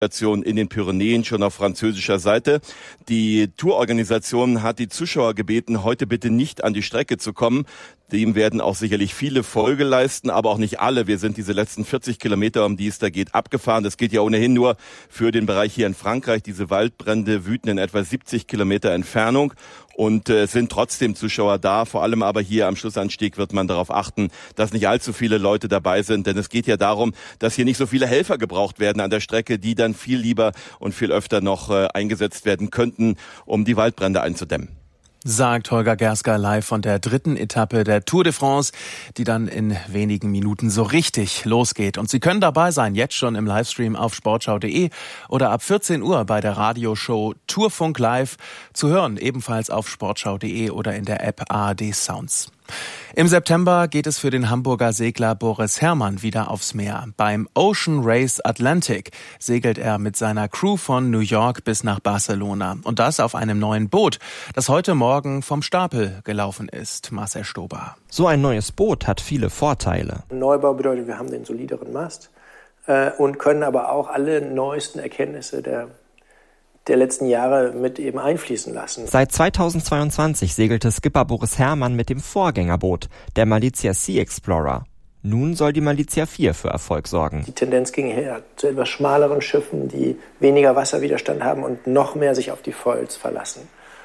in den Pyrenäen schon auf französischer Seite. Die Tourorganisation hat die Zuschauer gebeten, heute bitte nicht an die Strecke zu kommen. Dem werden auch sicherlich viele Folge leisten, aber auch nicht alle. Wir sind diese letzten 40 Kilometer, um die es da geht, abgefahren. Das gilt ja ohnehin nur für den Bereich hier in Frankreich. Diese Waldbrände wüten in etwa 70 Kilometer Entfernung. Und es sind trotzdem Zuschauer da. Vor allem aber hier am Schlussanstieg wird man darauf achten, dass nicht allzu viele Leute dabei sind. Denn es geht ja darum, dass hier nicht so viele Helfer gebraucht werden an der Strecke, die dann viel lieber und viel öfter noch eingesetzt werden könnten, um die Waldbrände einzudämmen. Sagt Holger Gersker live von der 3. Etappe der Tour de France, die dann in wenigen Minuten so richtig losgeht. Und Sie können dabei sein, jetzt schon im Livestream auf sportschau.de oder ab 14 Uhr bei der Radioshow Tourfunk Live zu hören, ebenfalls auf sportschau.de oder in der App ARD Sounds. Im September geht es für den Hamburger Segler Boris Herrmann wieder aufs Meer. Beim Ocean Race Atlantic segelt er mit seiner Crew von New York bis nach Barcelona. Und das auf einem neuen Boot, das heute Morgen vom Stapel gelaufen ist. Marcel Stober. So ein neues Boot hat viele Vorteile. Neubau bedeutet, wir haben den solideren Mast und können aber auch alle neuesten Erkenntnisse der letzten Jahre mit eben einfließen lassen. Seit 2022 segelte Skipper Boris Herrmann mit dem Vorgängerboot, der Malizia Sea Explorer. Nun soll die Malizia 4 für Erfolg sorgen. Die Tendenz ging her zu etwas schmaleren Schiffen, die weniger Wasserwiderstand haben und noch mehr sich auf die Foils verlassen.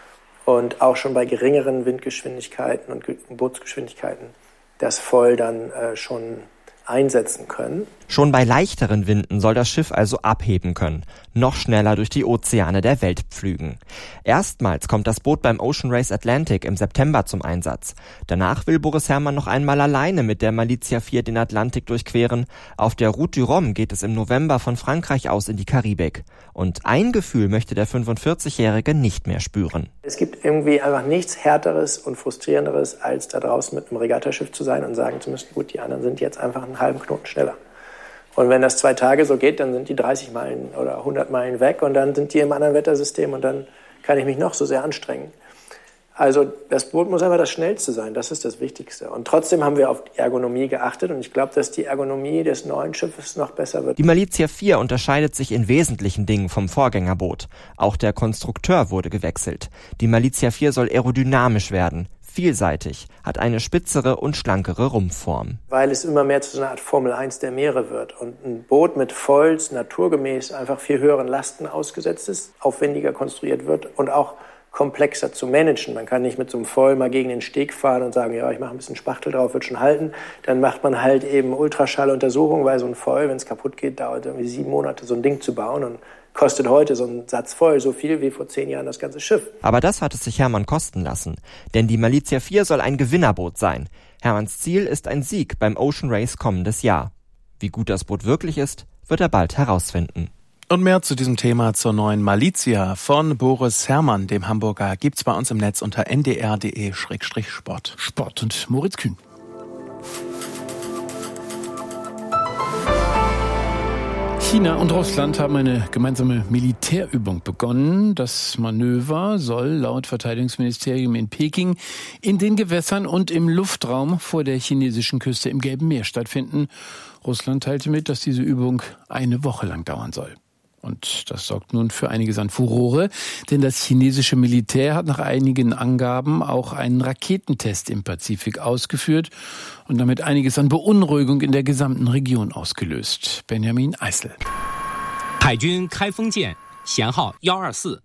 Und auch schon bei geringeren Windgeschwindigkeiten und Bootsgeschwindigkeiten das Foil dann schon einsetzen können. Schon bei leichteren Winden soll das Schiff also abheben können, noch schneller durch die Ozeane der Welt pflügen. Erstmals kommt das Boot beim Ocean Race Atlantic im September zum Einsatz. Danach will Boris Herrmann noch einmal alleine mit der Malizia 4 den Atlantik durchqueren. Auf der Route du Rhum geht es im November von Frankreich aus in die Karibik. Und ein Gefühl möchte der 45-Jährige nicht mehr spüren. Es gibt irgendwie einfach nichts Härteres und Frustrierenderes, als da draußen mit einem Regattaschiff zu sein und sagen zu müssen, gut, die anderen sind jetzt einfach einen halben Knoten schneller. Und wenn das 2 Tage so geht, dann sind die 30 Meilen oder 100 Meilen weg und dann sind die im anderen Wettersystem und dann kann ich mich noch so sehr anstrengen. Also das Boot muss einfach das Schnellste sein, das ist das Wichtigste. Und trotzdem haben wir auf die Ergonomie geachtet und ich glaube, dass die Ergonomie des neuen Schiffes noch besser wird. Die Malizia 4 unterscheidet sich in wesentlichen Dingen vom Vorgängerboot. Auch der Konstrukteur wurde gewechselt. Die Malizia 4 soll aerodynamisch werden. Vielseitig, hat eine spitzere und schlankere Rumpfform. Weil es immer mehr zu so einer Art Formel 1 der Meere wird und ein Boot mit Foils naturgemäß einfach viel höheren Lasten ausgesetzt ist, aufwendiger konstruiert wird und auch komplexer zu managen. Man kann nicht mit so einem Foil mal gegen den Steg fahren und sagen, ja, ich mache ein bisschen Spachtel drauf, wird schon halten. Dann macht man halt eben Ultraschalluntersuchungen, weil so ein Foil, wenn es kaputt geht, dauert irgendwie 7 Monate, so ein Ding zu bauen und kostet heute so ein Satz Foil so viel wie vor 10 Jahren das ganze Schiff. Aber das hat es sich Herrmann kosten lassen. Denn die Malizia 4 soll ein Gewinnerboot sein. Herrmanns Ziel ist ein Sieg beim Ocean Race kommendes Jahr. Wie gut das Boot wirklich ist, wird er bald herausfinden. Und mehr zu diesem Thema zur neuen Malizia von Boris Herrmann, dem Hamburger, gibt's bei uns im Netz unter ndr.de/sport. Sport und Moritz Kühn. China und Russland haben eine gemeinsame Militärübung begonnen. Das Manöver soll laut Verteidigungsministerium in Peking in den Gewässern und im Luftraum vor der chinesischen Küste im Gelben Meer stattfinden. Russland teilte mit, dass diese Übung eine Woche lang dauern soll. Und das sorgt nun für einiges an Furore, denn das chinesische Militär hat nach einigen Angaben auch einen Raketentest im Pazifik ausgeführt und damit einiges an Beunruhigung in der gesamten Region ausgelöst. Benjamin Eisel. 海军开封舰舷号124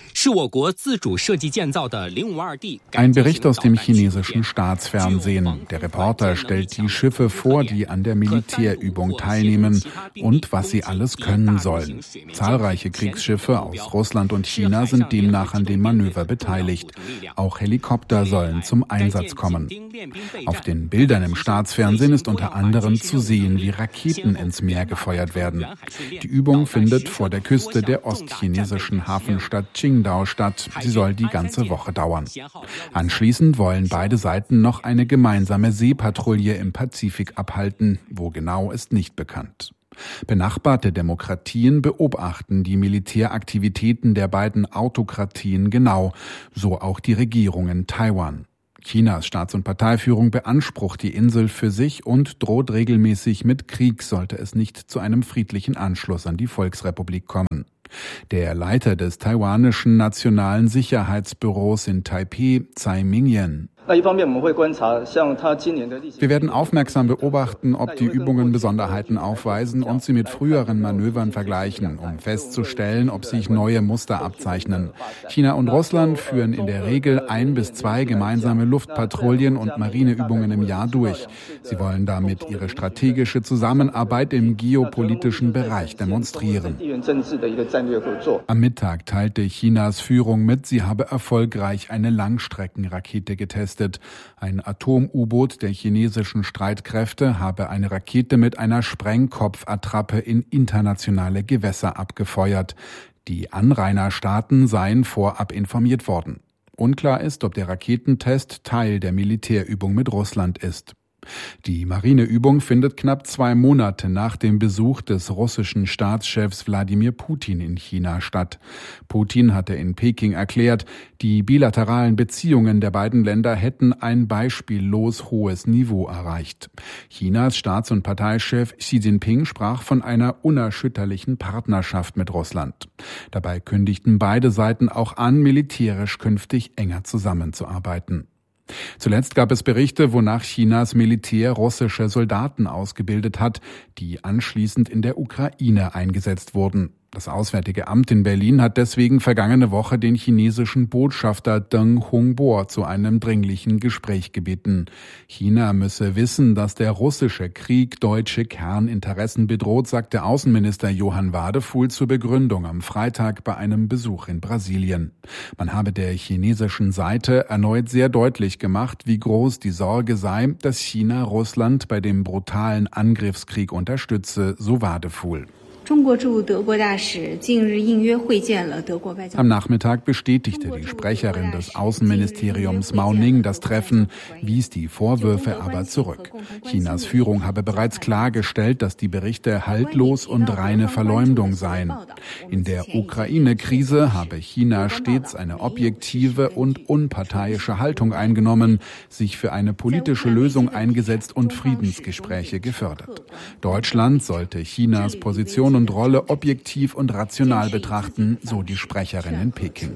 Ein Bericht aus dem chinesischen Staatsfernsehen. Der Reporter stellt die Schiffe vor, die an der Militärübung teilnehmen und was sie alles können sollen. Zahlreiche Kriegsschiffe aus Russland und China sind demnach an dem Manöver beteiligt. Auch Helikopter sollen zum Einsatz kommen. Auf den Bildern im Staatsfernsehen ist unter anderem zu sehen, wie Raketen ins Meer gefeuert werden. Die Übung findet vor der Küste der ostchinesischen Hafenstadt Qingdao statt. Sie soll die ganze Woche dauern. Anschließend wollen beide Seiten noch eine gemeinsame Seepatrouille im Pazifik abhalten. Wo genau, ist nicht bekannt. Benachbarte Demokratien beobachten die Militäraktivitäten der beiden Autokratien genau, so auch die Regierung in Taiwan. Chinas Staats- und Parteiführung beansprucht die Insel für sich und droht regelmäßig mit Krieg, sollte es nicht zu einem friedlichen Anschluss an die Volksrepublik kommen. Der Leiter des taiwanischen Nationalen Sicherheitsbüros in Taipeh, Tsai Ming-yen: Wir werden aufmerksam beobachten, ob die Übungen Besonderheiten aufweisen und sie mit früheren Manövern vergleichen, um festzustellen, ob sich neue Muster abzeichnen. China und Russland führen in der Regel 1 bis 2 gemeinsame Luftpatrouillen und Marineübungen im Jahr durch. Sie wollen damit ihre strategische Zusammenarbeit im geopolitischen Bereich demonstrieren. Am Mittag teilte Chinas Führung mit, sie habe erfolgreich eine Langstreckenrakete getestet. Ein Atom-U-Boot der chinesischen Streitkräfte habe eine Rakete mit einer Sprengkopfattrappe in internationale Gewässer abgefeuert. Die Anrainerstaaten seien vorab informiert worden. Unklar ist, ob der Raketentest Teil der Militärübung mit Russland ist. Die Marineübung findet knapp 2 Monate nach dem Besuch des russischen Staatschefs Wladimir Putin in China statt. Putin hatte in Peking erklärt, die bilateralen Beziehungen der beiden Länder hätten ein beispiellos hohes Niveau erreicht. Chinas Staats- und Parteichef Xi Jinping sprach von einer unerschütterlichen Partnerschaft mit Russland. Dabei kündigten beide Seiten auch an, militärisch künftig enger zusammenzuarbeiten. Zuletzt gab es Berichte, wonach Chinas Militär russische Soldaten ausgebildet hat, die anschließend in der Ukraine eingesetzt wurden. Das Auswärtige Amt in Berlin hat deswegen vergangene Woche den chinesischen Botschafter Deng Hongbo zu einem dringlichen Gespräch gebeten. China müsse wissen, dass der russische Krieg deutsche Kerninteressen bedroht, sagte Außenminister Johann Wadefuhl zur Begründung am Freitag bei einem Besuch in Brasilien. Man habe der chinesischen Seite erneut sehr deutlich gemacht, wie groß die Sorge sei, dass China Russland bei dem brutalen Angriffskrieg unterstütze, so Wadefuhl. Am Nachmittag bestätigte die Sprecherin des Außenministeriums Mao Ning das Treffen, wies die Vorwürfe aber zurück. Chinas Führung habe bereits klargestellt, dass die Berichte haltlos und reine Verleumdung seien. In der Ukraine-Krise habe China stets eine objektive und unparteiische Haltung eingenommen, sich für eine politische Lösung eingesetzt und Friedensgespräche gefördert. Deutschland sollte Chinas Position und Rolle objektiv und rational betrachten, so die Sprecherin in Peking.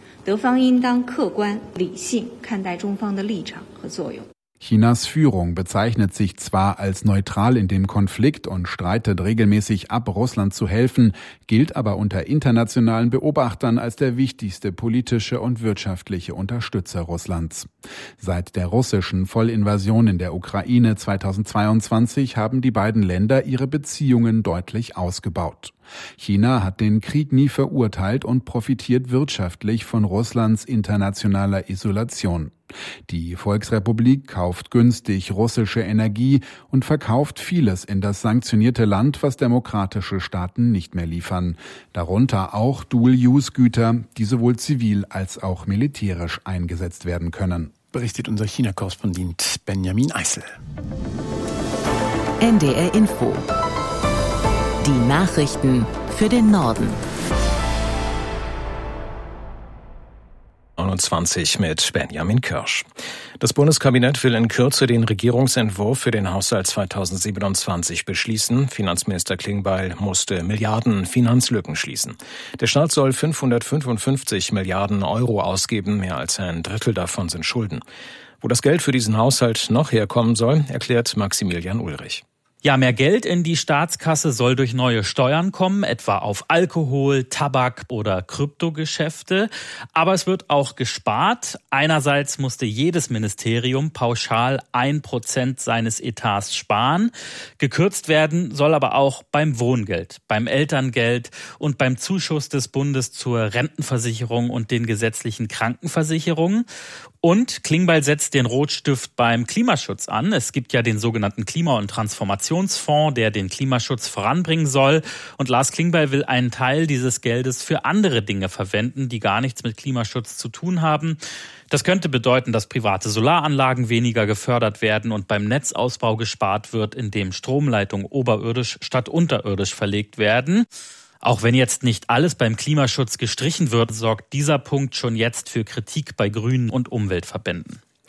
Chinas Führung bezeichnet sich zwar als neutral in dem Konflikt und streitet regelmäßig ab, Russland zu helfen, gilt aber unter internationalen Beobachtern als der wichtigste politische und wirtschaftliche Unterstützer Russlands. Seit der russischen Vollinvasion in der Ukraine 2022 haben die beiden Länder ihre Beziehungen deutlich ausgebaut. China hat den Krieg nie verurteilt und profitiert wirtschaftlich von Russlands internationaler Isolation. Die Volksrepublik kauft günstig russische Energie und verkauft vieles in das sanktionierte Land, was demokratische Staaten nicht mehr liefern. Darunter auch Dual-Use-Güter, die sowohl zivil als auch militärisch eingesetzt werden können. Berichtet unser China-Korrespondent Benjamin Eisel. NDR Info. Die Nachrichten für den Norden. 29 mit Benjamin Kirsch. Das Bundeskabinett will in Kürze den Regierungsentwurf für den Haushalt 2027 beschließen. Finanzminister Klingbeil musste Milliarden Finanzlücken schließen. Der Staat soll 555 Milliarden Euro ausgeben, mehr als ein Drittel davon sind Schulden. Wo das Geld für diesen Haushalt noch herkommen soll, erklärt Maximilian Ulrich. Ja, mehr Geld in die Staatskasse soll durch neue Steuern kommen, etwa auf Alkohol, Tabak oder Kryptogeschäfte. Aber es wird auch gespart. Einerseits musste jedes Ministerium pauschal 1% seines Etats sparen. Gekürzt werden soll aber auch beim Wohngeld, beim Elterngeld und beim Zuschuss des Bundes zur Rentenversicherung und den gesetzlichen Krankenversicherungen. Und Klingbeil setzt den Rotstift beim Klimaschutz an. Es gibt ja den sogenannten Klima- und Transformationsfonds, der den Klimaschutz voranbringen soll. Und Lars Klingbeil will einen Teil dieses Geldes für andere Dinge verwenden, die gar nichts mit Klimaschutz zu tun haben. Das könnte bedeuten, dass private Solaranlagen weniger gefördert werden und beim Netzausbau gespart wird, indem Stromleitungen oberirdisch statt unterirdisch verlegt werden. Auch wenn jetzt nicht alles beim Klimaschutz gestrichen wird, sorgt dieser Punkt schon jetzt für Kritik bei Grünen und Umweltverbänden.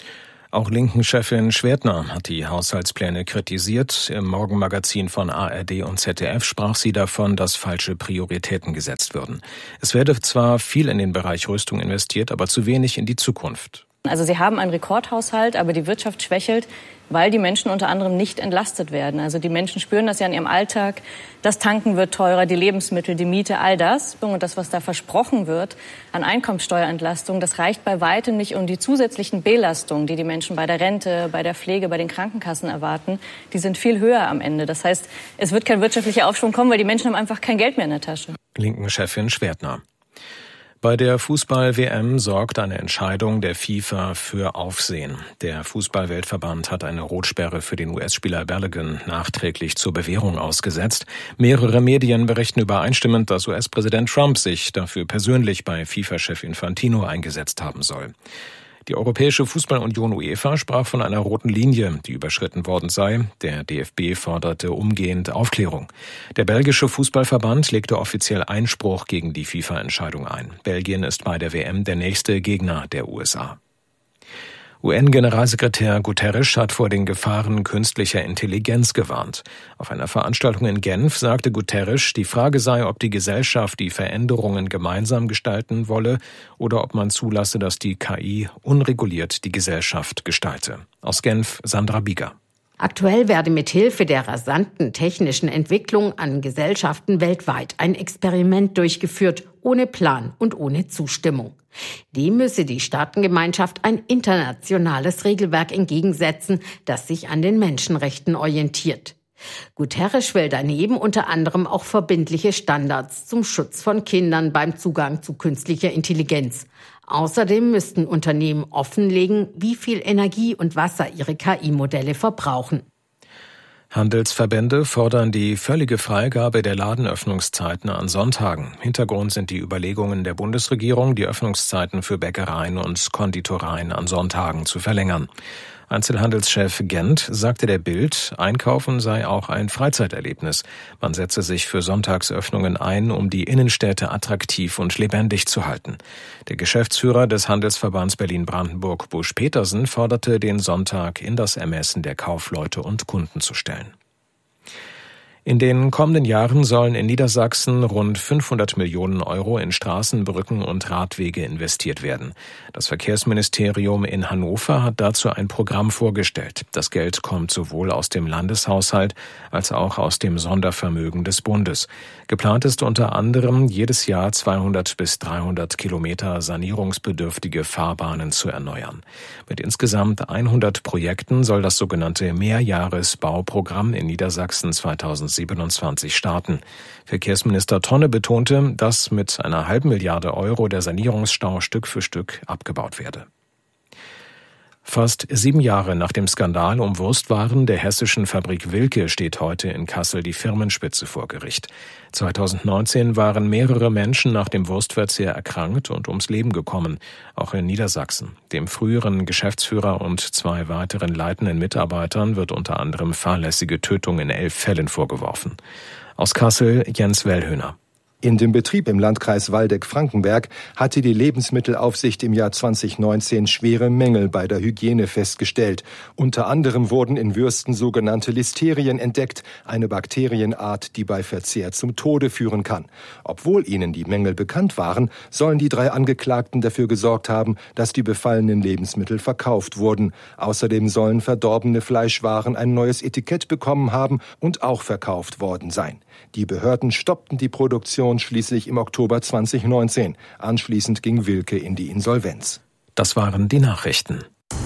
Auch Linken-Chefin Schwertner hat die Haushaltspläne kritisiert. Im Morgenmagazin von ARD und ZDF sprach sie davon, dass falsche Prioritäten gesetzt würden. Es werde zwar viel in den Bereich Rüstung investiert, aber zu wenig in die Zukunft. Also Sie haben einen Rekordhaushalt, aber die Wirtschaft schwächelt, weil die Menschen unter anderem nicht entlastet werden. Also die Menschen spüren das ja in ihrem Alltag. Das Tanken wird teurer, die Lebensmittel, die Miete, all das. Und das, was da versprochen wird an Einkommensteuerentlastung, das reicht bei weitem nicht, um die zusätzlichen Belastungen, die die Menschen bei der Rente, bei der Pflege, bei den Krankenkassen erwarten, die sind viel höher am Ende. Das heißt, es wird kein wirtschaftlicher Aufschwung kommen, weil die Menschen haben einfach kein Geld mehr in der Tasche. Linken-Chefin Schwertner. Bei der Fußball-WM sorgt eine Entscheidung der FIFA für Aufsehen. Der Fußball-Weltverband hat eine Rotsperre für den US-Spieler Balogun nachträglich zur Bewährung ausgesetzt. Mehrere Medien berichten übereinstimmend, dass US-Präsident Trump sich dafür persönlich bei FIFA-Chef Infantino eingesetzt haben soll. Die Europäische Fußballunion UEFA sprach von einer roten Linie, die überschritten worden sei. Der DFB forderte umgehend Aufklärung. Der belgische Fußballverband legte offiziell Einspruch gegen die FIFA-Entscheidung ein. Belgien ist bei der WM der nächste Gegner der USA. UN-Generalsekretär Guterres hat vor den Gefahren künstlicher Intelligenz gewarnt. Auf einer Veranstaltung in Genf sagte Guterres, die Frage sei, ob die Gesellschaft die Veränderungen gemeinsam gestalten wolle oder ob man zulasse, dass die KI unreguliert die Gesellschaft gestalte. Aus Genf, Sandra Bieger. Aktuell werde mithilfe der rasanten technischen Entwicklung an Gesellschaften weltweit ein Experiment durchgeführt, ohne Plan und ohne Zustimmung. Dem müsse die Staatengemeinschaft ein internationales Regelwerk entgegensetzen, das sich an den Menschenrechten orientiert. Guterres will daneben unter anderem auch verbindliche Standards zum Schutz von Kindern beim Zugang zu künstlicher Intelligenz. Außerdem müssten Unternehmen offenlegen, wie viel Energie und Wasser ihre KI-Modelle verbrauchen. Handelsverbände fordern die völlige Freigabe der Ladenöffnungszeiten an Sonntagen. Hintergrund sind die Überlegungen der Bundesregierung, die Öffnungszeiten für Bäckereien und Konditoreien an Sonntagen zu verlängern. Einzelhandelschef Gent sagte der Bild, Einkaufen sei auch ein Freizeiterlebnis. Man setze sich für Sonntagsöffnungen ein, um die Innenstädte attraktiv und lebendig zu halten. Der Geschäftsführer des Handelsverbands Berlin-Brandenburg, Busch Petersen, forderte, den Sonntag in das Ermessen der Kaufleute und Kunden zu stellen. In den kommenden Jahren sollen in Niedersachsen rund 500 Millionen Euro in Straßen, Brücken und Radwege investiert werden. Das Verkehrsministerium in Hannover hat dazu ein Programm vorgestellt. Das Geld kommt sowohl aus dem Landeshaushalt als auch aus dem Sondervermögen des Bundes. Geplant ist unter anderem, jedes Jahr 200 bis 300 Kilometer sanierungsbedürftige Fahrbahnen zu erneuern. Mit insgesamt 100 Projekten soll das sogenannte Mehrjahresbauprogramm in Niedersachsen 2027 starten. Verkehrsminister Tonne betonte, dass mit einer halben Milliarde Euro der Sanierungsstau Stück für Stück abgebaut werde. Fast 7 Jahre nach dem Skandal um Wurstwaren der hessischen Fabrik Wilke steht heute in Kassel die Firmenspitze vor Gericht. 2019 waren mehrere Menschen nach dem Wurstverzehr erkrankt und ums Leben gekommen, auch in Niedersachsen. Dem früheren Geschäftsführer und 2 weiteren leitenden Mitarbeitern wird unter anderem fahrlässige Tötung in 11 Fällen vorgeworfen. Aus Kassel, Jens Wellhöhner. In dem Betrieb im Landkreis Waldeck-Frankenberg hatte die Lebensmittelaufsicht im Jahr 2019 schwere Mängel bei der Hygiene festgestellt. Unter anderem wurden in Würsten sogenannte Listerien entdeckt, eine Bakterienart, die bei Verzehr zum Tode führen kann. Obwohl ihnen die Mängel bekannt waren, sollen die 3 Angeklagten dafür gesorgt haben, dass die befallenen Lebensmittel verkauft wurden. Außerdem sollen verdorbene Fleischwaren ein neues Etikett bekommen haben und auch verkauft worden sein. Die Behörden stoppten die Produktion schließlich im Oktober 2019. Anschließend ging Wilke in die Insolvenz. Das waren die Nachrichten.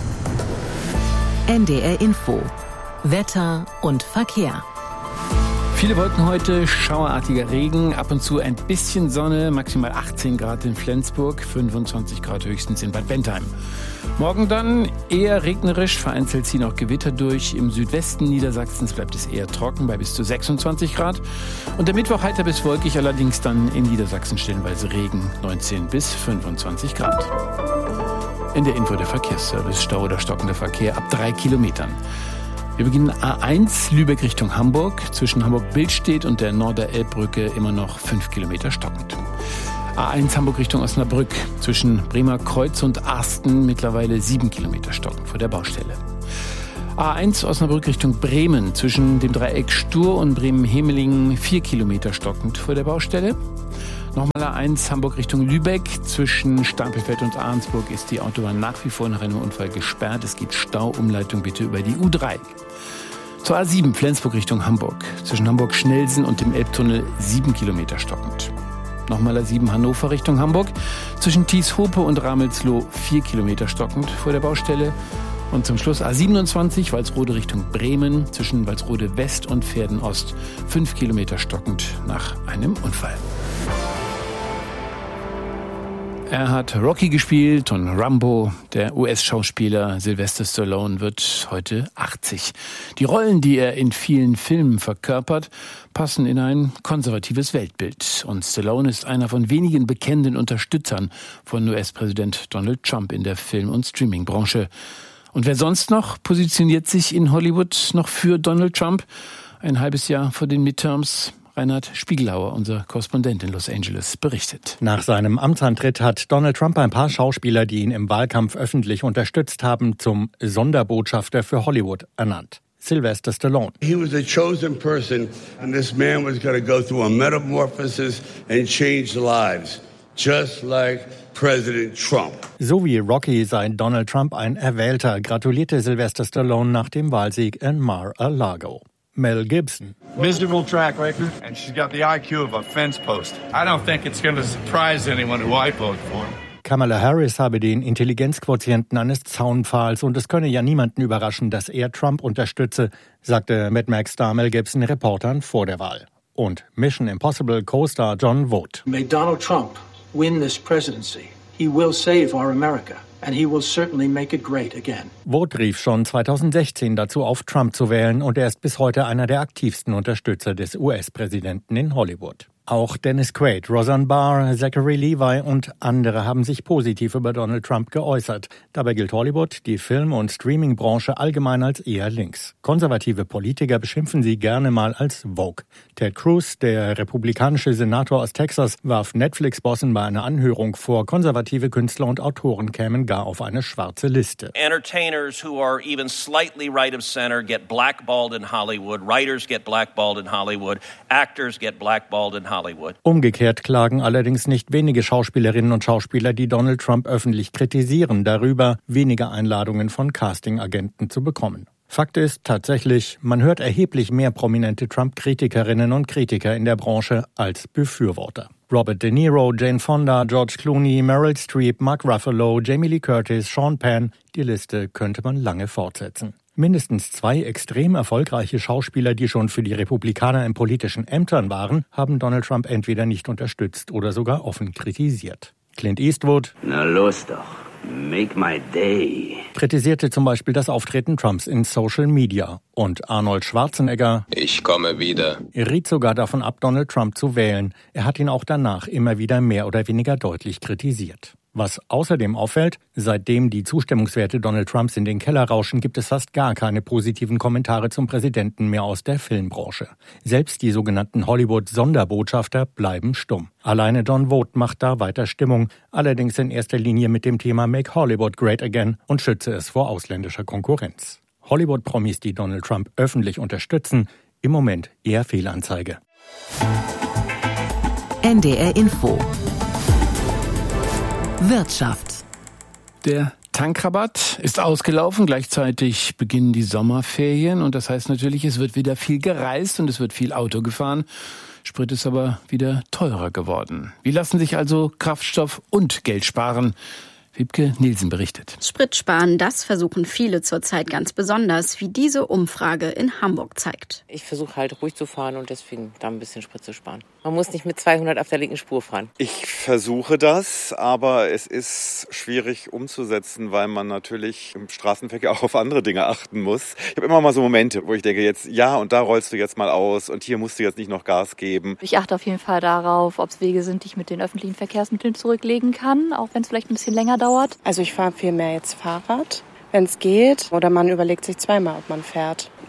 NDR Info. Wetter und Verkehr. Viele Wolken heute, schauerartiger Regen, ab und zu ein bisschen Sonne, maximal 18 Grad in Flensburg, 25 Grad höchstens in Bad Bentheim. Morgen dann eher regnerisch, vereinzelt ziehen auch Gewitter durch. Im Südwesten Niedersachsens bleibt es eher trocken bei bis zu 26 Grad. Und der Mittwoch heiter bis wolkig, allerdings dann in Niedersachsen stellenweise Regen, 19 bis 25 Grad. In der Info der Verkehrsservice, Stau oder stockender Verkehr ab 3 Kilometern. Wir beginnen A1 Lübeck Richtung Hamburg. Zwischen Hamburg-Billstedt und der Norderelbbrücke immer noch 5 Kilometer stockend. A1 Hamburg Richtung Osnabrück. Zwischen Bremer Kreuz und Arsten mittlerweile 7 Kilometer stockend vor der Baustelle. A1 Osnabrück Richtung Bremen. Zwischen dem Dreieck Stur und Bremen-Hemelingen 4 Kilometer stockend vor der Baustelle. Nochmal A1 Hamburg Richtung Lübeck. Zwischen Stapelfeld und Ahrensburg ist die Autobahn nach wie vor nach einem Unfall gesperrt. Es gibt Stauumleitung bitte über die U3. Zur A7 Flensburg Richtung Hamburg. Zwischen Hamburg-Schnelsen und dem Elbtunnel 7 Kilometer stockend. Nochmal A7 Hannover Richtung Hamburg. Zwischen Thieshope und Ramelsloh 4 Kilometer stockend vor der Baustelle. Und zum Schluss A27 Walsrode Richtung Bremen. Zwischen Walsrode West und Verden Ost 5 Kilometer stockend nach einem Unfall. Er hat Rocky gespielt und Rambo. Der US-Schauspieler Sylvester Stallone wird heute 80. Die Rollen, die er in vielen Filmen verkörpert, passen in ein konservatives Weltbild. Und Stallone ist einer von wenigen bekennenden Unterstützern von US-Präsident Donald Trump in der Film- und Streamingbranche. Und wer sonst noch positioniert sich in Hollywood noch für Donald Trump? Ein halbes Jahr vor den Midterms. Reinhard Spiegelhauer, unser Korrespondent in Los Angeles, berichtet. Nach seinem Amtsantritt hat Donald Trump ein paar Schauspieler, die ihn im Wahlkampf öffentlich unterstützt haben, zum Sonderbotschafter für Hollywood ernannt. Sylvester Stallone. He was a chosen person and this man was going to go through a metamorphosis and change lives, just like President Trump. So wie Rocky sei Donald Trump ein Erwählter, gratulierte Sylvester Stallone nach dem Wahlsieg in Mar-a-Lago. Mel Gibson. Miserable track record, and she's got the IQ of a fence post. I don't think it's going to surprise anyone who I vote for. Kamala Harris habe den Intelligenzquotienten eines Zaunpfahls und es könne ja niemanden überraschen, dass er Trump unterstütze, sagte Mad Max-Star Mel Gibson Reportern vor der Wahl. Und Mission Impossible Co-Star John Voight. May Donald Trump win this presidency. He will save our America. And he will certainly make it great again. Voight rief schon 2016 dazu auf, Trump zu wählen, und er ist bis heute einer der aktivsten Unterstützer des US-Präsidenten in Hollywood. Auch Dennis Quaid, Roseanne Barr, Zachary Levi und andere haben sich positiv über Donald Trump geäußert. Dabei gilt Hollywood, die Film- und Streamingbranche allgemein als eher links. Konservative Politiker beschimpfen sie gerne mal als woke. Ted Cruz, der republikanische Senator aus Texas, warf Netflix-Bossen bei einer Anhörung vor, konservative Künstler und Autoren kämen gar auf eine schwarze Liste. Entertainers who are even slightly right of center get blackballed in Hollywood. Writers get blackballed in Hollywood. Actors get blackballed in Hollywood. Umgekehrt klagen allerdings nicht wenige Schauspielerinnen und Schauspieler, die Donald Trump öffentlich kritisieren, darüber, weniger Einladungen von Castingagenten zu bekommen. Fakt ist tatsächlich, man hört erheblich mehr prominente Trump-Kritikerinnen und Kritiker in der Branche als Befürworter. Robert De Niro, Jane Fonda, George Clooney, Meryl Streep, Mark Ruffalo, Jamie Lee Curtis, Sean Penn, die Liste könnte man lange fortsetzen. Mindestens 2 extrem erfolgreiche Schauspieler, die schon für die Republikaner in politischen Ämtern waren, haben Donald Trump entweder nicht unterstützt oder sogar offen kritisiert. Clint Eastwood, na los doch, make my day, kritisierte zum Beispiel das Auftreten Trumps in Social Media. Und Arnold Schwarzenegger, ich komme wieder, riet sogar davon ab, Donald Trump zu wählen. Er hat ihn auch danach immer wieder mehr oder weniger deutlich kritisiert. Was außerdem auffällt, seitdem die Zustimmungswerte Donald Trumps in den Keller rauschen, gibt es fast gar keine positiven Kommentare zum Präsidenten mehr aus der Filmbranche. Selbst die sogenannten Hollywood-Sonderbotschafter bleiben stumm. Alleine John Voight macht da weiter Stimmung, allerdings in erster Linie mit dem Thema Make Hollywood Great Again und schütze es vor ausländischer Konkurrenz. Hollywood-Promis, die Donald Trump öffentlich unterstützen, im Moment eher Fehlanzeige. NDR Info Wirtschaft. Der Tankrabatt ist ausgelaufen, gleichzeitig beginnen die Sommerferien und das heißt natürlich, es wird wieder viel gereist und es wird viel Auto gefahren. Sprit ist aber wieder teurer geworden. Wie lassen sich also Kraftstoff und Geld sparen? Wiebke Nielsen berichtet. Sprit sparen, das versuchen viele zurzeit ganz besonders, wie diese Umfrage in Hamburg zeigt. Ich versuche halt ruhig zu fahren und deswegen da ein bisschen Sprit zu sparen. Man muss nicht mit 200 auf der linken Spur fahren. Ich versuche das, aber es ist schwierig umzusetzen, weil man natürlich im Straßenverkehr auch auf andere Dinge achten muss. Ich habe immer mal so Momente, wo ich denke, jetzt ja, und da rollst du jetzt mal aus und hier musst du jetzt nicht noch Gas geben. Ich achte auf jeden Fall darauf, ob es Wege sind, die ich mit den öffentlichen Verkehrsmitteln zurücklegen kann, auch wenn es vielleicht ein bisschen länger dauert. Also ich fahre viel mehr jetzt Fahrrad, wenn es geht. Oder man überlegt sich zweimal, ob man fährt.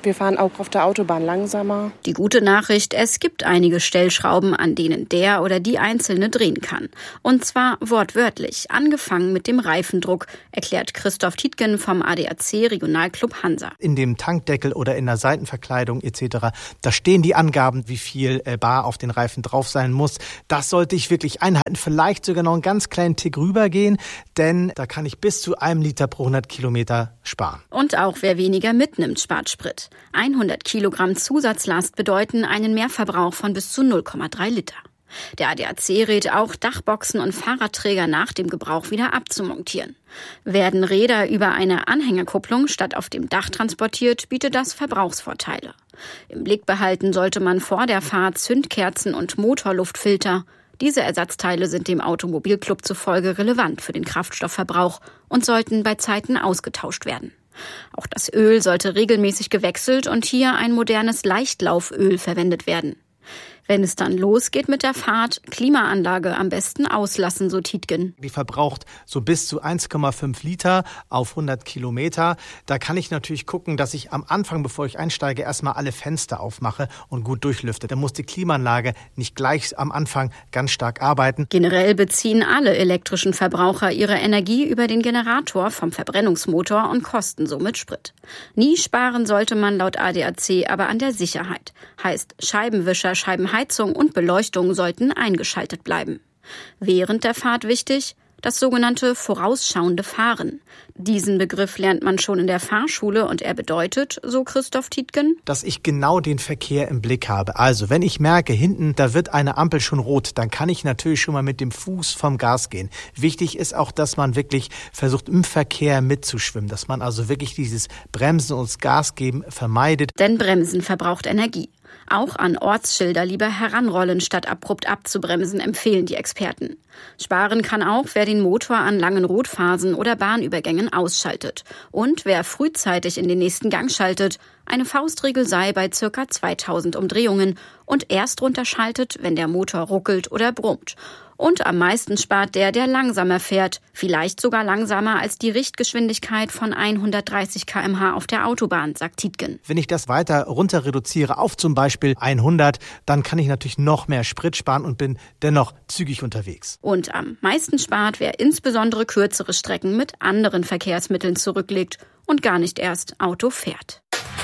Wir fahren auch auf der Autobahn langsamer. Die gute Nachricht, es gibt einige Stellschrauben, an denen der oder die Einzelne drehen kann. Und zwar wortwörtlich, angefangen mit dem Reifendruck, erklärt Christoph Tietgen vom ADAC Regionalclub Hansa. In dem Tankdeckel oder in der Seitenverkleidung etc., da stehen die Angaben, wie viel Bar auf den Reifen drauf sein muss. Das sollte ich wirklich einhalten, vielleicht sogar noch einen ganz kleinen Tick rübergehen, denn da kann ich bis zu 1 Liter pro 100 Kilometer sparen. Und auch wer weniger mitnimmt, spart Sprit. 100 Kilogramm Zusatzlast bedeuten einen Mehrverbrauch von bis zu 0,3 Liter. Der ADAC rät auch, Dachboxen und Fahrradträger nach dem Gebrauch wieder abzumontieren. Werden Räder über eine Anhängerkupplung statt auf dem Dach transportiert, bietet das Verbrauchsvorteile. Im Blick behalten sollte man vor der Fahrt Zündkerzen und Motorluftfilter. Diese Ersatzteile sind dem Automobilclub zufolge relevant für den Kraftstoffverbrauch und sollten bei Zeiten ausgetauscht werden. Auch das Öl sollte regelmäßig gewechselt und hier ein modernes Leichtlauföl verwendet werden. Wenn es dann losgeht mit der Fahrt, Klimaanlage am besten auslassen, so Tietgen. Die verbraucht so bis zu 1,5 Liter auf 100 Kilometer. Da kann ich natürlich gucken, dass ich am Anfang, bevor ich einsteige, erstmal alle Fenster aufmache und gut durchlüfte. Da muss die Klimaanlage nicht gleich am Anfang ganz stark arbeiten. Generell beziehen alle elektrischen Verbraucher ihre Energie über den Generator vom Verbrennungsmotor und kosten somit Sprit. Nie sparen sollte man laut ADAC aber an der Sicherheit. Heißt, Scheibenwischer, Scheibenheizung und Beleuchtung sollten eingeschaltet bleiben. Während der Fahrt wichtig, das sogenannte vorausschauende Fahren. Diesen Begriff lernt man schon in der Fahrschule und er bedeutet, so Christoph Tietgen, dass ich genau den Verkehr im Blick habe. Also, wenn ich merke, hinten, da wird eine Ampel schon rot, dann kann ich natürlich schon mal mit dem Fuß vom Gas gehen. Wichtig ist auch, dass man wirklich versucht, im Verkehr mitzuschwimmen, dass man also wirklich dieses Bremsen und das Gas geben vermeidet. Denn Bremsen verbraucht Energie. Auch an Ortsschilder lieber heranrollen, statt abrupt abzubremsen, empfehlen die Experten. Sparen kann auch, wer den Motor an langen Rotphasen oder Bahnübergängen ausschaltet. Und wer frühzeitig in den nächsten Gang schaltet. Eine Faustregel sei bei ca. 2000 Umdrehungen und erst runterschaltet, wenn der Motor ruckelt oder brummt. Und am meisten spart der langsamer fährt, vielleicht sogar langsamer als die Richtgeschwindigkeit von 130 km/h auf der Autobahn, sagt Tietgen. Wenn ich das weiter runter reduziere auf zum Beispiel 100, dann kann ich natürlich noch mehr Sprit sparen und bin dennoch zügig unterwegs. Und am meisten spart, wer insbesondere kürzere Strecken mit anderen Verkehrsmitteln zurücklegt und gar nicht erst Auto fährt.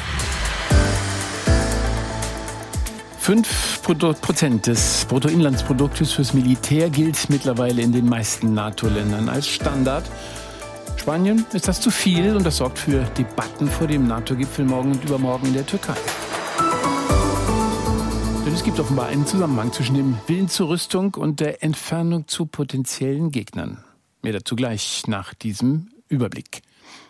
5% des Bruttoinlandsproduktes fürs Militär gilt mittlerweile in den meisten NATO-Ländern als Standard. Spanien ist das zu viel und das sorgt für Debatten vor dem NATO-Gipfel morgen und übermorgen in der Türkei. Denn es gibt offenbar einen Zusammenhang zwischen dem Willen zur Rüstung und der Entfernung zu potenziellen Gegnern. Mehr dazu gleich nach diesem Überblick.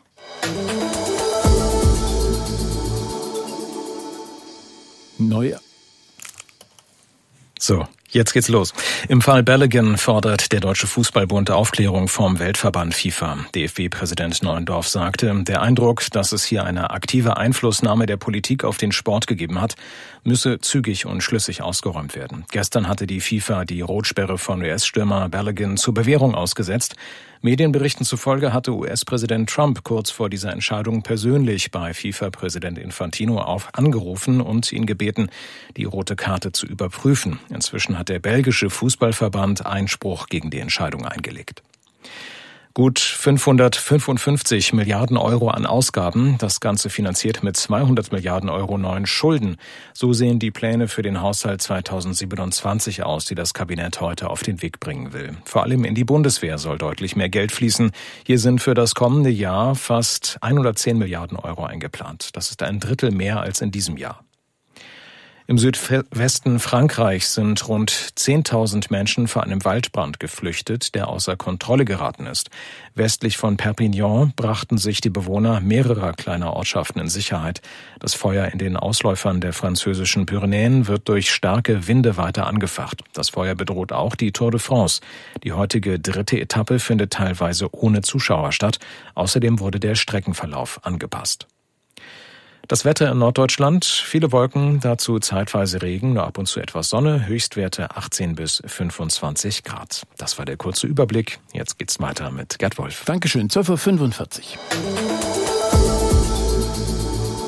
So, jetzt geht's los. Im Fall Balogun fordert der Deutsche Fußballbund Aufklärung vom Weltverband FIFA. DFB-Präsident Neuendorf sagte, der Eindruck, dass es hier eine aktive Einflussnahme der Politik auf den Sport gegeben hat, müsse zügig und schlüssig ausgeräumt werden. Gestern hatte die FIFA die Rotsperre von US-Stürmer Balogun zur Bewährung ausgesetzt. Medienberichten zufolge hatte US-Präsident Trump kurz vor dieser Entscheidung persönlich bei FIFA-Präsident Infantino angerufen und ihn gebeten, die rote Karte zu überprüfen. Inzwischen hat der belgische Fußballverband Einspruch gegen die Entscheidung eingelegt. Gut 555 Milliarden Euro an Ausgaben, das Ganze finanziert mit 200 Milliarden Euro neuen Schulden. So sehen die Pläne für den Haushalt 2027 aus, die das Kabinett heute auf den Weg bringen will. Vor allem in die Bundeswehr soll deutlich mehr Geld fließen. Hier sind für das kommende Jahr fast 110 Milliarden Euro eingeplant. Das ist ein Drittel mehr als in diesem Jahr. Im Südwesten Frankreichs sind rund 10.000 Menschen vor einem Waldbrand geflüchtet, der außer Kontrolle geraten ist. Westlich von Perpignan brachten sich die Bewohner mehrerer kleiner Ortschaften in Sicherheit. Das Feuer in den Ausläufern der französischen Pyrenäen wird durch starke Winde weiter angefacht. Das Feuer bedroht auch die Tour de France. Die heutige 3. Etappe findet teilweise ohne Zuschauer statt. Außerdem wurde der Streckenverlauf angepasst. Das Wetter in Norddeutschland, viele Wolken, dazu zeitweise Regen, nur ab und zu etwas Sonne, Höchstwerte 18 bis 25 Grad. Das war der kurze Überblick. Jetzt geht's weiter mit Gerd Wolf. Dankeschön, 12:45 Uhr.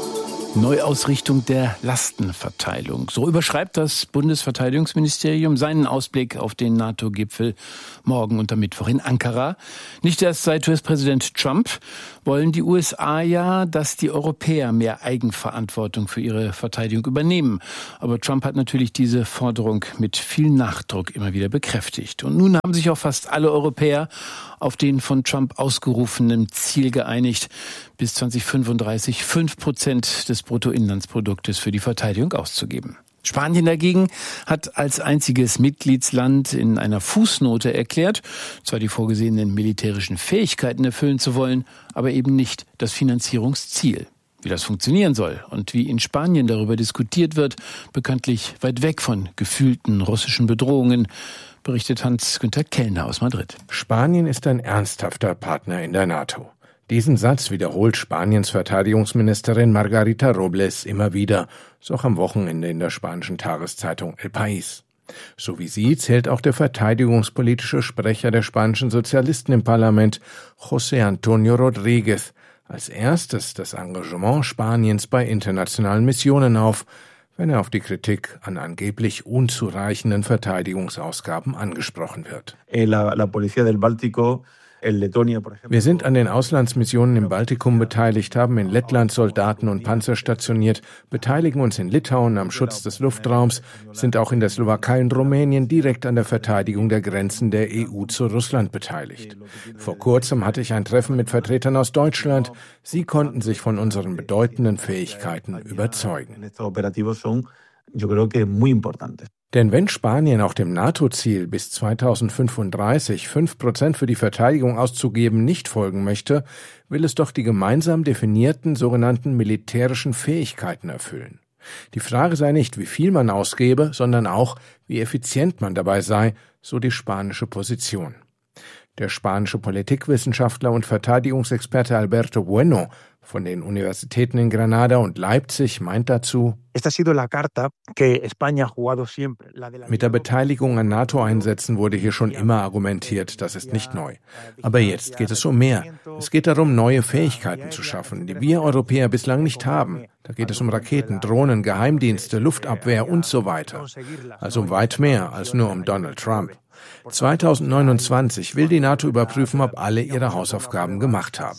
Neuausrichtung der Lastenverteilung. So überschreibt das Bundesverteidigungsministerium seinen Ausblick auf den NATO-Gipfel morgen und am Mittwoch in Ankara. Nicht erst seit US-Präsident Trump wollen die USA ja, dass die Europäer mehr Eigenverantwortung für ihre Verteidigung übernehmen. Aber Trump hat natürlich diese Forderung mit viel Nachdruck immer wieder bekräftigt. Und nun haben sich auch fast alle Europäer auf den von Trump ausgerufenen Ziel geeinigt, bis 2035 5% des Bruttoinlandsproduktes für die Verteidigung auszugeben. Spanien dagegen hat als einziges Mitgliedsland in einer Fußnote erklärt, zwar die vorgesehenen militärischen Fähigkeiten erfüllen zu wollen, aber eben nicht das Finanzierungsziel. Wie das funktionieren soll und wie in Spanien darüber diskutiert wird, bekanntlich weit weg von gefühlten russischen Bedrohungen, berichtet Hans-Günther Kellner aus Madrid. Spanien ist ein ernsthafter Partner in der NATO. Diesen Satz wiederholt Spaniens Verteidigungsministerin Margarita Robles immer wieder, so auch am Wochenende in der spanischen Tageszeitung El País. So wie sie zählt auch der verteidigungspolitische Sprecher der spanischen Sozialisten im Parlament, José Antonio Rodríguez, als erstes das Engagement Spaniens bei internationalen Missionen auf, wenn er auf die Kritik an angeblich unzureichenden Verteidigungsausgaben angesprochen wird. Wir sind an den Auslandsmissionen im Baltikum beteiligt, haben in Lettland Soldaten und Panzer stationiert, beteiligen uns in Litauen am Schutz des Luftraums, sind auch in der Slowakei und Rumänien direkt an der Verteidigung der Grenzen der EU zu Russland beteiligt. Vor kurzem hatte ich ein Treffen mit Vertretern aus Deutschland. Sie konnten sich von unseren bedeutenden Fähigkeiten überzeugen. Denn wenn Spanien auch dem NATO-Ziel bis 2035 5% für die Verteidigung auszugeben nicht folgen möchte, will es doch die gemeinsam definierten sogenannten militärischen Fähigkeiten erfüllen. Die Frage sei nicht, wie viel man ausgebe, sondern auch, wie effizient man dabei sei, so die spanische Position. Der spanische Politikwissenschaftler und Verteidigungsexperte Alberto Bueno von den Universitäten in Granada und Leipzig meint dazu: Mit der Beteiligung an NATO-Einsätzen wurde hier schon immer argumentiert, das ist nicht neu. Aber jetzt geht es um mehr. Es geht darum, neue Fähigkeiten zu schaffen, die wir Europäer bislang nicht haben. Da geht es um Raketen, Drohnen, Geheimdienste, Luftabwehr und so weiter. Also um weit mehr als nur um Donald Trump. 2029 will die NATO überprüfen, ob alle ihre Hausaufgaben gemacht haben.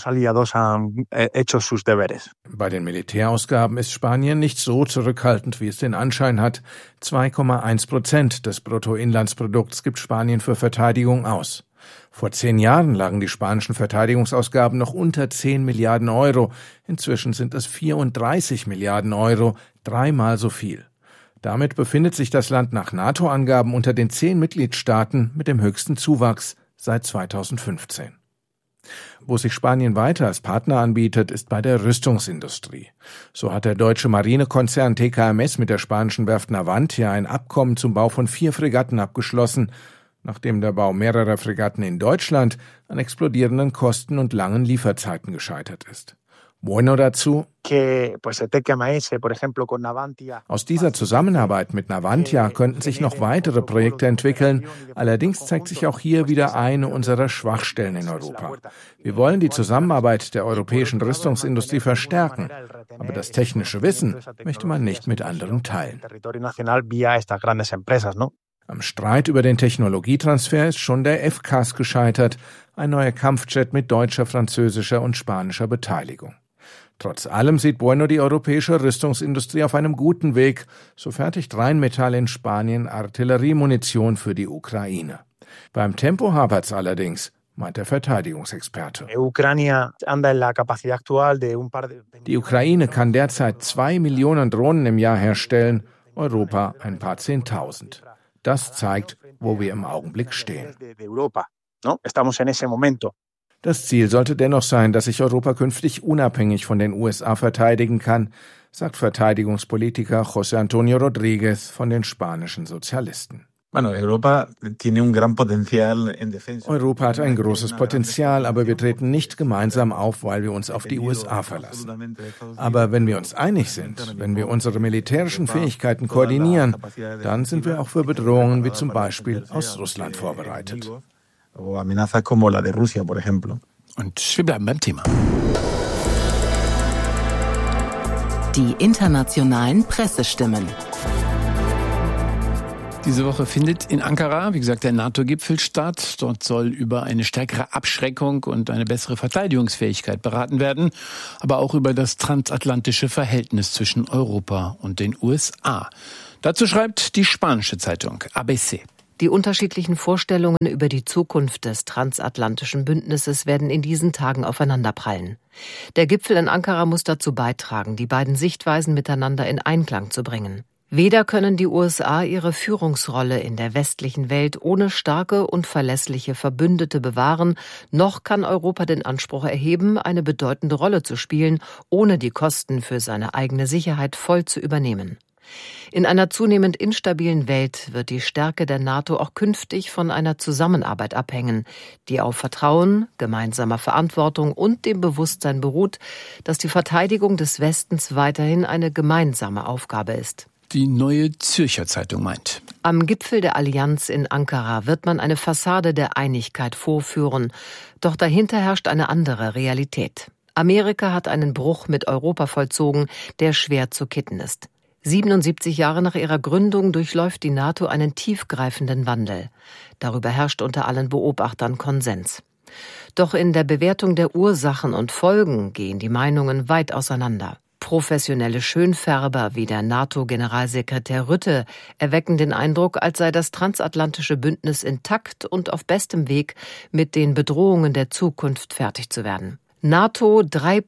Bei den Militärausgaben ist Spanien nicht so zurückhaltend, wie es den Anschein hat. 2,1% des Bruttoinlandsprodukts gibt Spanien für Verteidigung aus. Vor 10 Jahren lagen die spanischen Verteidigungsausgaben noch unter 10 Milliarden Euro. Inzwischen sind es 34 Milliarden Euro, 3-mal so viel. Damit befindet sich das Land nach NATO-Angaben unter den 10 Mitgliedstaaten mit dem höchsten Zuwachs seit 2015. Wo sich Spanien weiter als Partner anbietet, ist bei der Rüstungsindustrie. So hat der deutsche Marinekonzern TKMS mit der spanischen Werft Navantia ein Abkommen zum Bau von 4 Fregatten abgeschlossen, nachdem der Bau mehrerer Fregatten in Deutschland an explodierenden Kosten und langen Lieferzeiten gescheitert ist. Bueno dazu: Aus dieser Zusammenarbeit mit Navantia könnten sich noch weitere Projekte entwickeln. Allerdings zeigt sich auch hier wieder eine unserer Schwachstellen in Europa. Wir wollen die Zusammenarbeit der europäischen Rüstungsindustrie verstärken, aber das technische Wissen möchte man nicht mit anderen teilen. Am Streit über den Technologietransfer ist schon der FCAS gescheitert, ein neuer Kampfjet mit deutscher, französischer und spanischer Beteiligung. Trotz allem sieht Bueno die europäische Rüstungsindustrie auf einem guten Weg. So fertigt Rheinmetall in Spanien Artilleriemunition für die Ukraine. Beim Tempo hapert's allerdings, meint der Verteidigungsexperte. Die Ukraine kann derzeit 2 Millionen Drohnen im Jahr herstellen, Europa ein paar 10.000. Das zeigt, wo wir im Augenblick stehen. Das Ziel sollte dennoch sein, dass sich Europa künftig unabhängig von den USA verteidigen kann, sagt Verteidigungspolitiker José Antonio Rodríguez von den spanischen Sozialisten. Europa hat ein großes Potenzial, aber wir treten nicht gemeinsam auf, weil wir uns auf die USA verlassen. Aber wenn wir uns einig sind, wenn wir unsere militärischen Fähigkeiten koordinieren, dann sind wir auch für Bedrohungen wie zum Beispiel aus Russland vorbereitet. Und wir bleiben beim Thema. Die internationalen Pressestimmen. Diese Woche findet in Ankara, wie gesagt, der NATO-Gipfel statt. Dort soll über eine stärkere Abschreckung und eine bessere Verteidigungsfähigkeit beraten werden, aber auch über das transatlantische Verhältnis zwischen Europa und den USA. Dazu schreibt die spanische Zeitung ABC. Die unterschiedlichen Vorstellungen über die Zukunft des transatlantischen Bündnisses werden in diesen Tagen aufeinanderprallen. Der Gipfel in Ankara muss dazu beitragen, die beiden Sichtweisen miteinander in Einklang zu bringen. Weder können die USA ihre Führungsrolle in der westlichen Welt ohne starke und verlässliche Verbündete bewahren, noch kann Europa den Anspruch erheben, eine bedeutende Rolle zu spielen, ohne die Kosten für seine eigene Sicherheit voll zu übernehmen. In einer zunehmend instabilen Welt wird die Stärke der NATO auch künftig von einer Zusammenarbeit abhängen, die auf Vertrauen, gemeinsamer Verantwortung und dem Bewusstsein beruht, dass die Verteidigung des Westens weiterhin eine gemeinsame Aufgabe ist. Die Neue Zürcher Zeitung meint: Am Gipfel der Allianz in Ankara wird man eine Fassade der Einigkeit vorführen, doch dahinter herrscht eine andere Realität. Amerika hat einen Bruch mit Europa vollzogen, der schwer zu kitten ist. 77 Jahre nach ihrer Gründung durchläuft die NATO einen tiefgreifenden Wandel. Darüber herrscht unter allen Beobachtern Konsens. Doch in der Bewertung der Ursachen und Folgen gehen die Meinungen weit auseinander. Professionelle Schönfärber wie der NATO-Generalsekretär Rutte erwecken den Eindruck, als sei das transatlantische Bündnis intakt und auf bestem Weg, mit den Bedrohungen der Zukunft fertig zu werden. NATO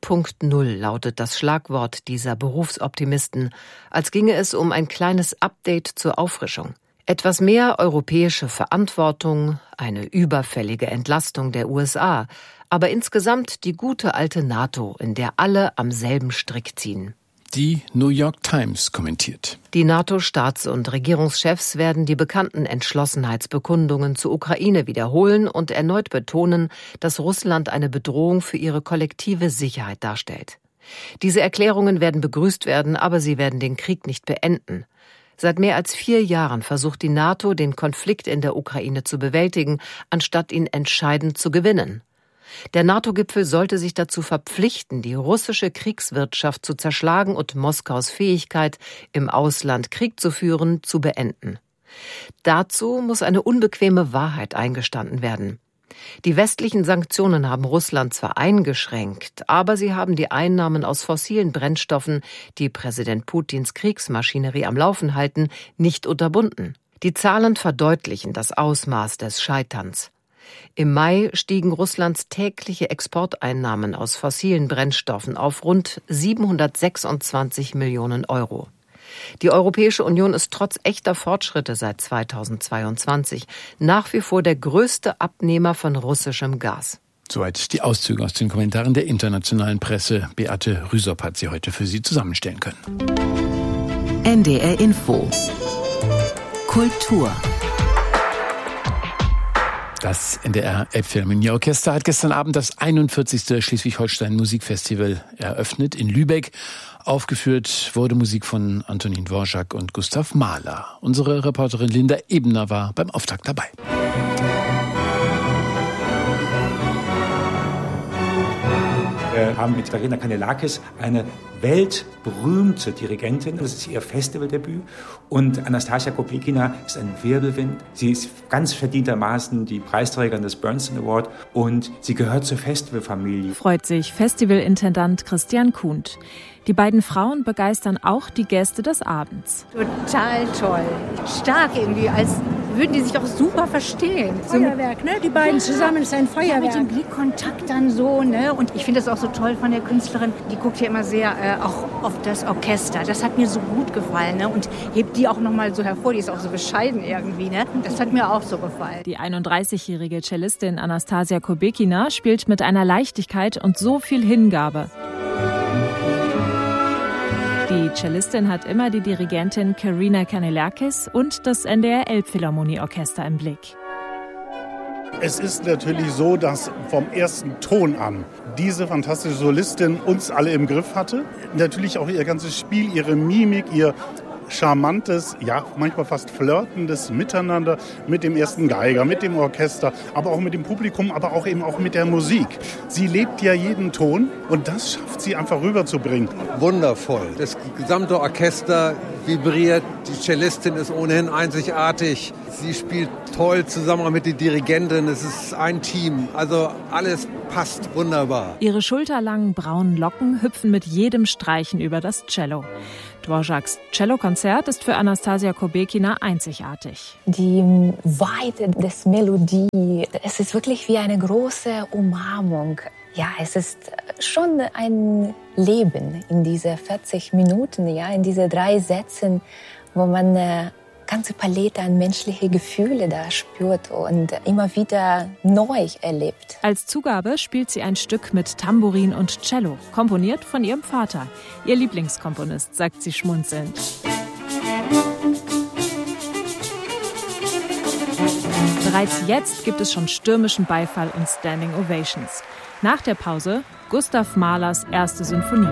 3.0 lautet das Schlagwort dieser Berufsoptimisten, als ginge es um ein kleines Update zur Auffrischung. Etwas mehr europäische Verantwortung, eine überfällige Entlastung der USA, aber insgesamt die gute alte NATO, in der alle am selben Strick ziehen. Die New York Times kommentiert: Die NATO-Staats- und Regierungschefs werden die bekannten Entschlossenheitsbekundungen zur Ukraine wiederholen und erneut betonen, dass Russland eine Bedrohung für ihre kollektive Sicherheit darstellt. Diese Erklärungen werden begrüßt werden, aber sie werden den Krieg nicht beenden. Seit mehr als 4 Jahren versucht die NATO, den Konflikt in der Ukraine zu bewältigen, anstatt ihn entscheidend zu gewinnen. Der NATO-Gipfel sollte sich dazu verpflichten, die russische Kriegswirtschaft zu zerschlagen und Moskaus Fähigkeit, im Ausland Krieg zu führen, zu beenden. Dazu muss eine unbequeme Wahrheit eingestanden werden. Die westlichen Sanktionen haben Russland zwar eingeschränkt, aber sie haben die Einnahmen aus fossilen Brennstoffen, die Präsident Putins Kriegsmaschinerie am Laufen halten, nicht unterbunden. Die Zahlen verdeutlichen das Ausmaß des Scheiterns. Im Mai stiegen Russlands tägliche Exporteinnahmen aus fossilen Brennstoffen auf rund 726 Millionen Euro. Die Europäische Union ist trotz echter Fortschritte seit 2022 nach wie vor der größte Abnehmer von russischem Gas. Soweit die Auszüge aus den Kommentaren der internationalen Presse. Beate Rüsop hat sie heute für Sie zusammenstellen können. NDR Info. Kultur. Das NDR Elbphilharmonie Orchester hat gestern Abend das 41. Schleswig-Holstein Musikfestival eröffnet in Lübeck. Aufgeführt wurde Musik von Antonin Dvorak und Gustav Mahler. Unsere Reporterin Linda Ebner war beim Auftakt dabei. Wir haben mit Verena Kanellakis eine weltberühmte Dirigentin. Das ist ihr Festivaldebüt. Und Anastasia Kopekina ist ein Wirbelwind. Sie ist ganz verdientermaßen die Preisträgerin des Bernstein Award. Und sie gehört zur Festivalfamilie. Freut sich Festivalintendant Christian Kuhnt. Die beiden Frauen begeistern auch die Gäste des Abends. Total toll. Stark irgendwie, als würden die sich auch super verstehen. Feuerwerk, ne? Die beiden zusammen ist ein Feuerwerk. Ja, mit dem Blickkontakt dann so, ne? Und ich finde das auch so toll von der Künstlerin. Die guckt ja immer sehr auch auf das Orchester. Das hat mir so gut gefallen, ne? Und hebt die auch nochmal so hervor. Die ist auch so bescheiden irgendwie, ne? Das hat mir auch so gefallen. Die 31-jährige Cellistin Anastasia Kopekina spielt mit einer Leichtigkeit und so viel Hingabe. Die Cellistin hat immer die Dirigentin Verena Kanellakis und das NDR Elbphilharmonie Orchester im Blick. Es ist natürlich so, dass vom ersten Ton an diese fantastische Solistin uns alle im Griff hatte. Natürlich auch ihr ganzes Spiel, ihre Mimik, ihr charmantes, ja, manchmal fast flirtendes Miteinander mit dem ersten Geiger, mit dem Orchester, aber auch mit dem Publikum, aber auch eben auch mit der Musik. Sie lebt ja jeden Ton und das schafft sie einfach rüberzubringen. Wundervoll. Das gesamte Orchester vibriert, die Cellistin ist ohnehin einzigartig. Sie spielt toll zusammen mit der Dirigentin, es ist ein Team, also alles passt wunderbar. Ihre schulterlangen braunen Locken hüpfen mit jedem Streichen über das Cello. Dvořáks Cellokonzert ist für Anastasia Kobekina einzigartig. Die Weite des Melodie, es ist wirklich wie eine große Umarmung. Ja, es ist schon ein Leben in diese 40 Minuten, ja, in diese 3 Sätzen, wo man eine ganze Palette an menschliche Gefühle da spürt und immer wieder neu erlebt. Als Zugabe spielt sie ein Stück mit Tambourin und Cello, komponiert von ihrem Vater, ihr Lieblingskomponist, sagt sie schmunzelnd. Bereits jetzt gibt es schon stürmischen Beifall und Standing Ovations. Nach der Pause Gustav Mahlers erste Sinfonie.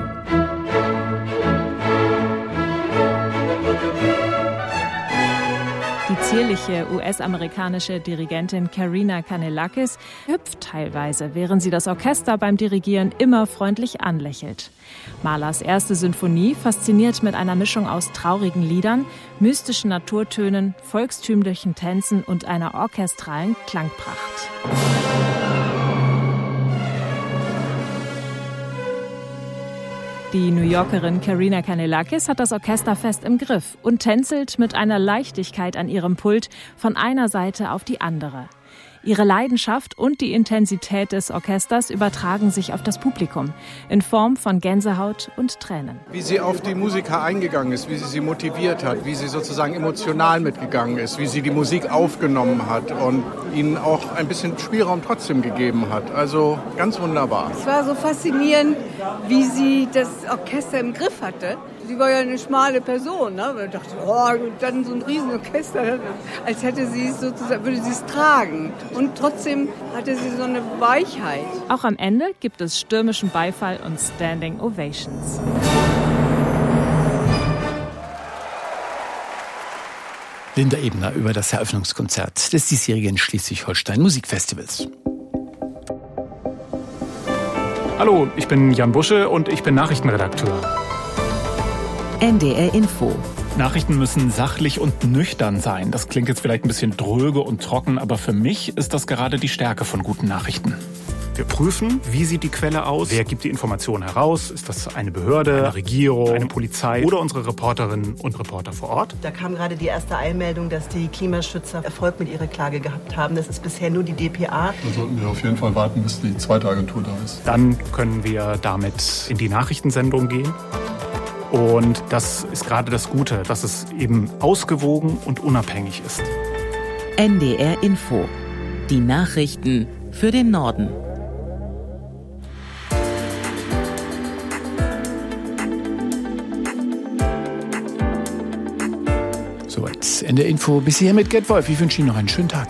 Die zierliche US-amerikanische Dirigentin Karina Kanellakis hüpft teilweise, während sie das Orchester beim Dirigieren immer freundlich anlächelt. Mahlers erste Sinfonie fasziniert mit einer Mischung aus traurigen Liedern, mystischen Naturtönen, volkstümlichen Tänzen und einer orchestralen Klangpracht. Die New Yorkerin Karina Kanellakis hat das Orchester fest im Griff und tänzelt mit einer Leichtigkeit an ihrem Pult von einer Seite auf die andere. Ihre Leidenschaft und die Intensität des Orchesters übertragen sich auf das Publikum in Form von Gänsehaut und Tränen. Wie sie auf die Musiker eingegangen ist, wie sie motiviert hat, wie sie sozusagen emotional mitgegangen ist, wie sie die Musik aufgenommen hat und ihnen auch ein bisschen Spielraum trotzdem gegeben hat. Also ganz wunderbar. Es war so faszinierend, wie sie das Orchester im Griff hatte. Sie war ja eine schmale Person, ne? Ich dachte, oh, dann so ein Riesenorchester, als hätte sie es sozusagen, würde sie es tragen. Und trotzdem hatte sie so eine Weichheit. Auch am Ende gibt es stürmischen Beifall und Standing Ovations. Linda Ebner über das Eröffnungskonzert des diesjährigen Schleswig-Holstein Musikfestivals. Hallo, ich bin Jan Busche und ich bin Nachrichtenredakteur. NDR Info. Nachrichten müssen sachlich und nüchtern sein. Das klingt jetzt vielleicht ein bisschen dröge und trocken, aber für mich ist das gerade die Stärke von guten Nachrichten. Wir prüfen, wie sieht die Quelle aus, wer gibt die Informationen heraus, ist das eine Behörde, eine Regierung, eine Polizei oder unsere Reporterinnen und Reporter vor Ort. Da kam gerade die erste Einmeldung, dass die Klimaschützer Erfolg mit ihrer Klage gehabt haben. Das ist bisher nur die dpa. Da sollten wir auf jeden Fall warten, bis die zweite Agentur da ist. Dann können wir damit in die Nachrichtensendung gehen. Und das ist gerade das Gute, dass es eben ausgewogen und unabhängig ist. NDR Info. Die Nachrichten für den Norden. Soweit NDR Info. Bis hierher mit Gerd Wolf. Ich wünsche Ihnen noch einen schönen Tag.